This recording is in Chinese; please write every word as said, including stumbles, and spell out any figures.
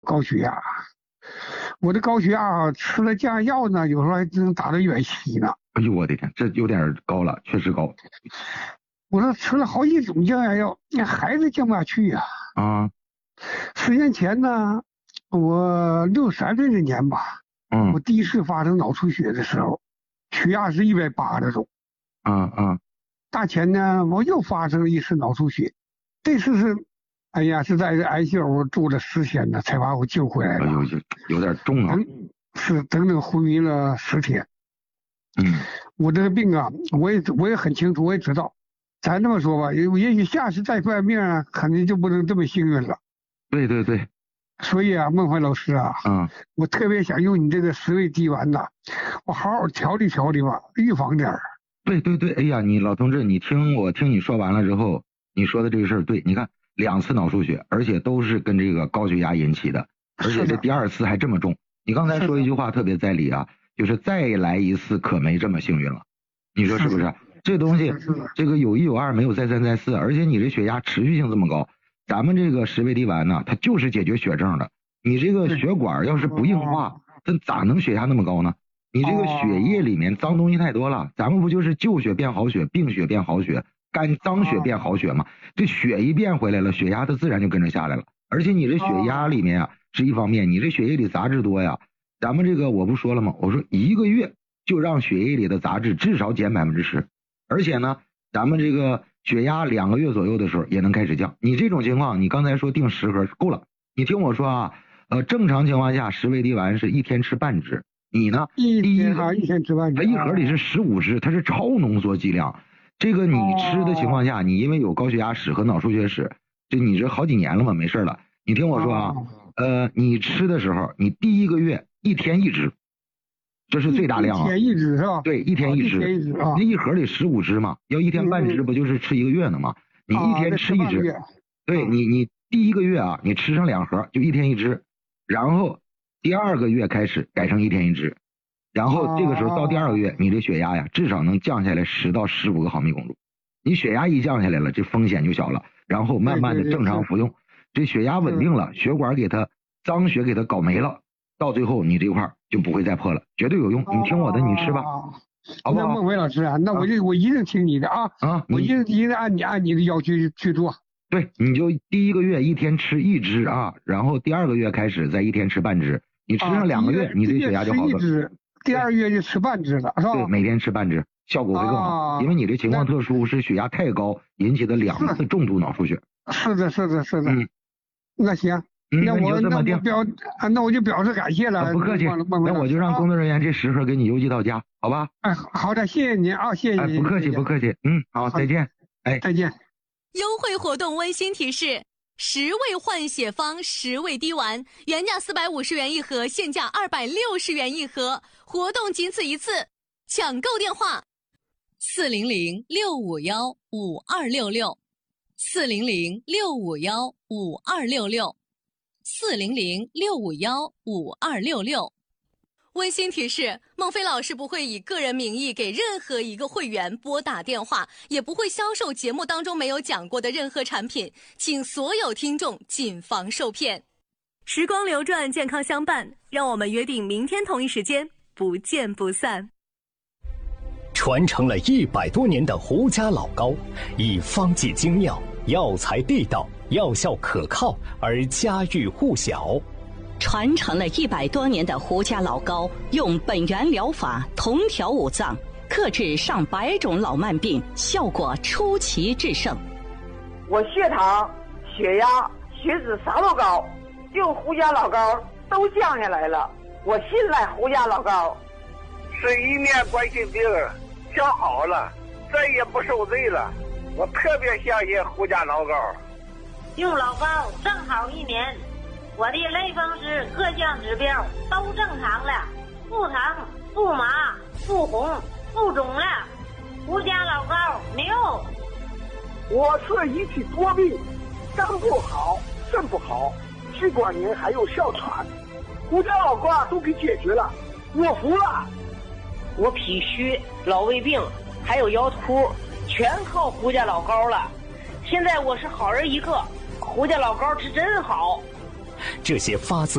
高血压。我的高血压吃了降压药呢，有时候还能达到一百七呢。 哎呦我的天，这有点高了，确实高。 我说吃了好几种降压药，那还是降不下去呀、 啊。啊， 十年前呢，我六十三岁那年吧， 嗯， 我第一次发生脑出血的时候，血压是一百八那种。 啊啊， 大前呢，我又发生了一次脑出血，这次是，哎呀，是在 I C U 住了十天呢，才把我救回来了。 哎呦，有有点重啊。 是整整昏迷了十天。 嗯， 我这个病啊，我也我也很清楚，我也知道。咱这么说吧，也也许下次再犯病啊，肯定就不能这么幸运了。 对对对。 所以啊，孟非老师啊， 嗯， 我特别想用你这个十味地丸呐，我好好调理调理吧，预防点儿。 对对对，哎呀，你老同志，你听我听你说完了之后，你说的这个事儿对，你看两次脑出血，而且都是跟这个高血压引起的，而且这第二次还这么重。你刚才说一句话特别在理啊，就是再来一次可没这么幸运了，你说是不是？这东西这个有一有二，没有再三再四，而且你这血压持续性这么高，咱们这个十味地丸呢，它就是解决血症的。你这个血管要是不硬化，它咋能血压那么高呢？你这个血液里面脏东西太多了，咱们不就是旧血变好血，病血变好血，干脏血变好血吗？这血一变回来了，血压它自然就跟着下来了。而且你这血压里面啊是一方面，你这血液里杂质多呀。咱们这个我不说了吗？我说一个月就让血液里的杂质至少减百分之十，而且呢，咱们这个血压两个月左右的时候也能开始降。你这种情况，你刚才说定十盒够了。你听我说啊，呃，正常情况下十味地丸是一天吃半支。你呢？ 一第一个一天吃半支， 它一盒里是十五支，它是超浓缩剂量。这个你吃的情况下，你因为有高血压史和脑出血史，这你这好几年了嘛，没事了。你听我说啊，呃，你吃的时候，你第一个月一天一支，这是最大量啊。 一天一支是吧？ 对，一天一支。 一支啊。 那一盒里十五支嘛，要一天半支，不就是吃一个月呢吗？你一天吃一支，对你你第一个月啊，你吃上两盒就一天一支，然后第二个月开始改成一天一支，然后这个时候到第二个月，你的血压呀至少能降下来十到十五个毫米汞柱。你血压一降下来了，这风险就小了，然后慢慢的正常服用，这血压稳定了，血管给它脏血给它搞没了，到最后你这块就不会再破了，绝对有用。你听我的，你吃吧，好不好？ 那孟非老师啊，那我就我一定听你的啊啊，我一定一定按你按你的要求去做。 对，你就第一个月一天吃一支啊，然后第二个月开始再一天吃半支，你吃上两个月，你这血压就好了。 第二月就吃半支了，是吧？ 对，每天吃半支，效果会更好，因为你这情况特殊，是血压太高引起的两次重度脑出血。 是的，是的，是的。 嗯， 那行，那我那我表啊，那我就表示感谢了。 不客气，那我就让工作人员这十盒给你邮寄到家，好吧？ 哎，好的，谢谢您啊，谢谢您。 不客气，不客气。嗯，好，再见。哎， 再见。 优惠活动温馨提示：十味换血方十味滴丸，原价四百五十元一盒，现价二百六十元一盒，活动仅此一次，抢购电话：四零零六五幺五二六六，四零零六五幺五二六六，四零零六五幺五二六六。温馨提示：孟非老师不会以个人名义给任何一个会员拨打电话，也不会销售节目当中没有讲过的任何产品，请所有听众谨防受骗。时光流转，健康相伴，让我们约定明天同一时间不见不散。 传承了一百多年的胡家老高，以方剂精妙、药材地道、药效可靠而家喻户晓。 传承了一百多年的胡家老高，用本源疗法同调五脏，克制上百种老慢病，效果出奇制胜。 我血糖、血压、血脂啥都高，用胡家老高都降下来了。我信赖胡家老高， 是一面冠心病调好了，再也不受罪了。我特别相信胡家老高， 用老高正好一年。我的类风湿各项指标都正常了，不疼不麻不红不肿了。胡家老高牛！ 我是一体多病，肝不好，肾不好，气管炎还有哮喘，胡家老高都给解决了，我服了。 我脾虚、老胃病还有腰突，全靠胡家老高了。现在我是好人一个，胡家老高是真好。 这些发自